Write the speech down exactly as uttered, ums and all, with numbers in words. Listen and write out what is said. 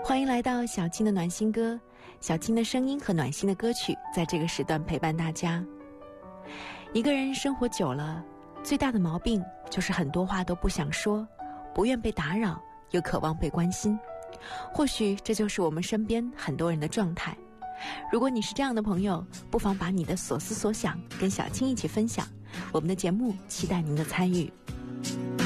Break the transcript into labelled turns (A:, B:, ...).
A: 欢迎来到小青的暖心歌，小青的声音和暖心的歌曲在这个时段陪伴大家。一个人生活久了，最大的毛病就是很多话都不想说，不愿被打扰，又渴望被关心。或许这就是我们身边很多人的状态。如果你是这样的朋友，不妨把你的所思所想跟小青一起分享，我们的节目期待您的参与。